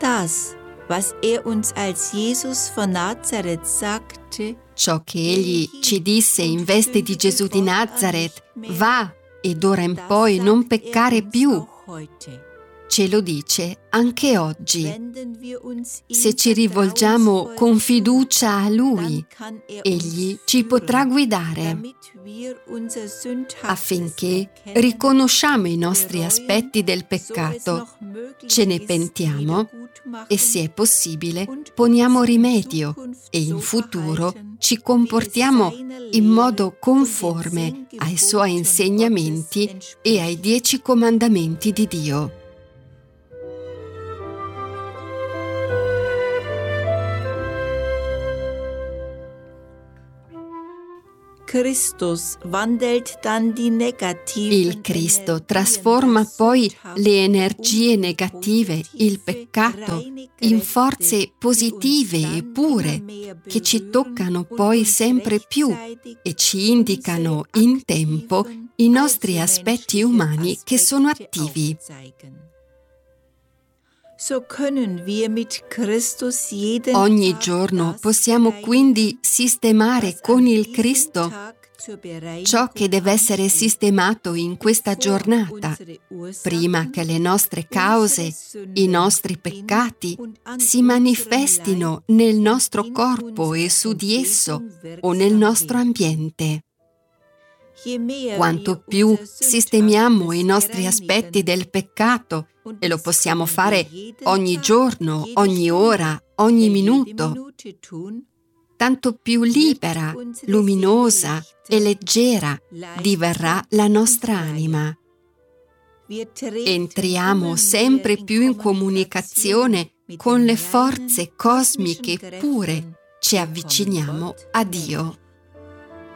das, was uns als Jesus von Nazareth sagte, ciò che egli ci disse in veste di Gesù di Nazaret, va e d'ora in poi non peccare più, ce lo dice anche oggi. Se ci rivolgiamo con fiducia a Lui, egli ci potrà guidare affinché riconosciamo i nostri aspetti del peccato, ce ne pentiamo e, se è possibile, poniamo rimedio e in futuro ci comportiamo in modo conforme ai Suoi insegnamenti e ai 10 comandamenti di Dio. Il Cristo trasforma poi le energie negative, il peccato, in forze positive e pure, che ci toccano poi sempre più e ci indicano in tempo i nostri aspetti umani che sono attivi. Ogni giorno possiamo quindi sistemare con il Cristo ciò che deve essere sistemato in questa giornata, prima che le nostre cause, i nostri peccati, si manifestino nel nostro corpo e su di esso o nel nostro ambiente. Quanto più sistemiamo i nostri aspetti del peccato, e lo possiamo fare ogni giorno, ogni ora, ogni minuto, tanto più libera, luminosa e leggera diverrà la nostra anima. Entriamo sempre più in comunicazione con le forze cosmiche pure, ci avviciniamo a Dio.